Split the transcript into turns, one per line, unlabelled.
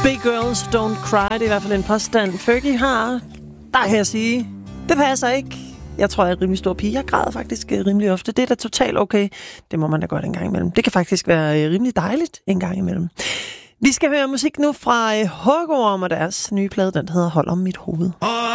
Big girls don't cry, det er i hvert fald en påstand Fergie har. Der kan jeg sige, det passer ikke. Jeg tror, jeg er rimelig stor pige. Jeg græder faktisk rimelig ofte. Det er da totalt okay. Det må man da godt en gang imellem. Det kan faktisk være rimelig dejligt en gang imellem. Vi skal høre musik nu fra Hugorm og deres nye plade, den hedder Hold om mit hoved.